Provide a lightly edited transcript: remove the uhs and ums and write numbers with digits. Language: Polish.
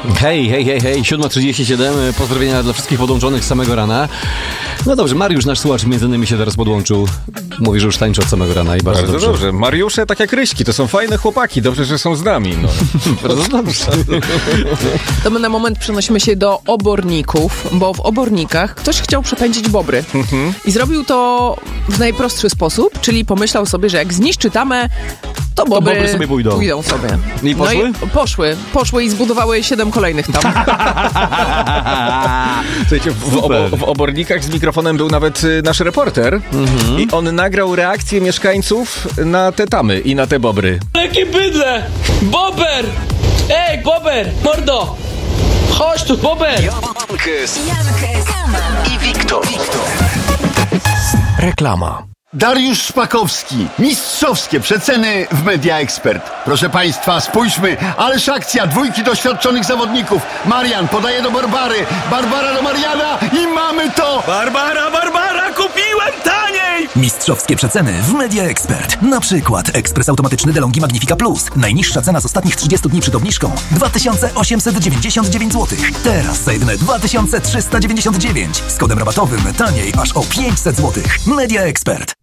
Hej, 7:37, pozdrowienia dla wszystkich podłączonych z samego rana. No dobrze, Mariusz, nasz słuchacz, między innymi się teraz podłączył. Mówi, że już tańczy od samego rana i bardzo dobrze. Mariusze, tak jak Ryśki, to są fajne chłopaki, dobrze, że są z nami. No. Bardzo dobrze. To my na moment przenosimy się do oborników, bo w obornikach ktoś chciał przepędzić bobry. I zrobił to w najprostszy sposób, czyli pomyślał sobie, że jak zniszczy tamę, to bobry sobie pójdą sobie. I poszły? No i poszły i zbudowały 7 kolejnych tam. Słuchajcie, w obornikach z mikrofonem był nawet nasz reporter i on nagrał reakcję mieszkańców na te tamy i na te bobry. Jakie bydle! Bober! Ej, bober! Mordo! Chodź tu, bober! Jankes i Wiktor. Reklama. Dariusz Szpakowski. Mistrzowskie przeceny w Media Expert. Proszę Państwa, spójrzmy. Ależ akcja. 2 doświadczonych zawodników. Marian podaje do Barbary. Barbara do Mariana i mamy to! Barbara, kupiłem taniej! Mistrzowskie przeceny w Media Expert. Na przykład ekspres automatyczny DeLonghi Magnifica Plus. Najniższa cena z ostatnich 30 dni przed obniżką 2899 zł. Teraz za jedyne 2399. Z kodem rabatowym taniej aż o 500 zł. Media Expert.